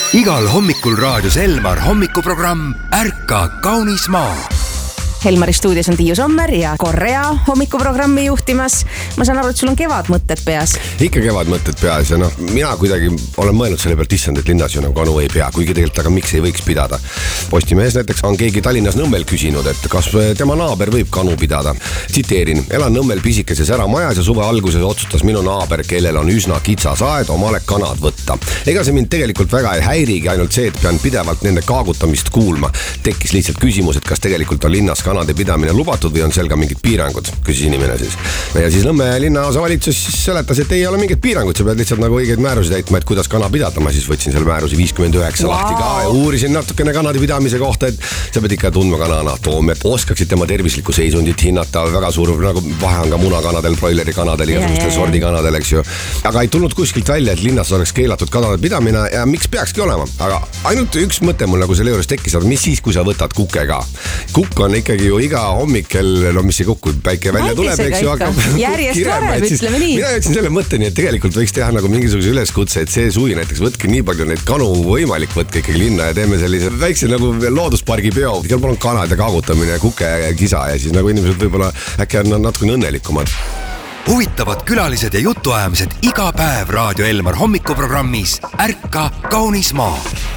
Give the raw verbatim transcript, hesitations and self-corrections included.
Igal hommikul raadios Elmar hommikuprogramm Ärka kaunis maa. Helmari stuudios on Tiiu Sommer ja Korea hommikuprogrammi juhtimas. Ma saan aru, et sul on kevad mõtted peas. Ikka kevad mõtted peas ja noh, mina kuidagi olen mõelnud selle pealt issand, et linnas ju nagu kanu ei pea, kuigi tegelikult aga miks ei võiks pidada. Postimehes näiteks on keegi Tallinnas Nõmmel küsinud, et kas tema naaber võib kanu pidada. Tsiteerin, elan Nõmmel pisikeses äramajas ja suve alguses otsustas minu naaber, kellel on üsna kitsas aed, omale kanad võtta. Ega see mind tegelikult väga ei häirigi, ainult see, et pean pidevalt nende kaagutamist kuulma. Tekkis lihtsalt küsimus, et kas tegelikult on linnas kanade pidamine lubatud või on seal ka mingid piirangud, küsis inimene siis. Ja siis Nõmme linnaosa valitsus seletas, et ei ole mingid piirangud, sa pead lihtsalt nagu õigeid määrusi täitma, et kuidas kana pidada. Ma siis võtsin selle määrusi viiskümmend üheksa wow. lahti ka ja uurisin natukene kanade pidamise kohta, et sa pead ikka tundma kana anatoomiat, oskaksid tema tervislikku seisundit hinnata, väga suur nagu vahe on ka munakanadel, broileri kanadel, igasugustel sordikanadel, eks ju. Aga ei tulnud kuskilt välja, et linnas oleks keelatud kanade pidamine ja miks peakski olema. Aga ainult üks mõte mul nagu selle juures tekkis, aga mis siis, kui sa võtad kuke ka? Kukk on ikkagi ju iga hommikel, no mis see kukku, päike välja tuleb, eks ju, hakkab järjest varem, ütleme nii. Mina jõudsin selle mõtteni, et tegelikult võiks teha nagu mingisuguse üleskutse, et see suvi näiteks võtke nii palju neid kanu võimalik, võtke ikkagi linna ja teeme sellise väikse nagu looduspargi peo. Kell palun kanade kaagutamine, kuke kisa ja siis nagu inimesed võib-olla äkki on natukene õnnelikumad. Huvitavad külalised ja jutuajamised iga päev Raadio Elmar hommikuprogrammis Ärka kaunis maa.